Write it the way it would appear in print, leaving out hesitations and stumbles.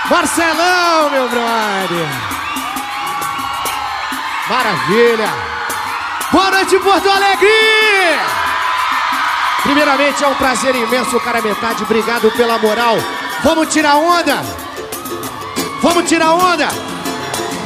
Marcelão, meu brother. Maravilha. Boa noite, Porto Alegre. Primeiramente, é um prazer imenso, cara metade. Obrigado pela moral. Vamos tirar onda. Vamos tirar onda.